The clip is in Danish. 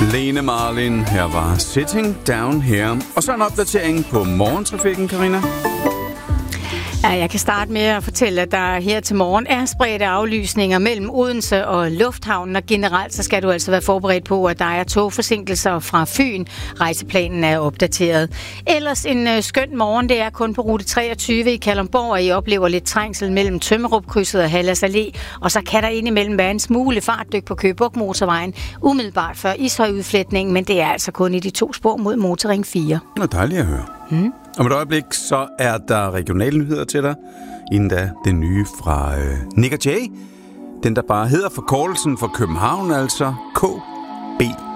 Lene Marlin, her var Sitting Down Here. Og så en opdatering på morgentrafikken, Karina. Ja, jeg kan starte med at fortælle, at der her til morgen er spredte aflysninger mellem Odense og Lufthavnen, og generelt så skal du altså være forberedt på, at der er togforsinkelser fra Fyn. Rejseplanen er opdateret. Ellers en skøn morgen, det er kun på rute 23 i Kalundborg, og I oplever lidt trængsel mellem Tømmerup-krydset og Hallas Allé, og så kan der indimellem være en smule fartdyk på Køge Bugt Motorvejen, umiddelbart før Ishøj-udfletningen, men det er altså kun i de 2 spor mod Motorring 4. Det er dejligt at høre. Om et øjeblik, så er der regionale nyheder til dig. Inden da det nye fra Nick og Jay. Den, der bare hedder forkortelsen for København, altså KB.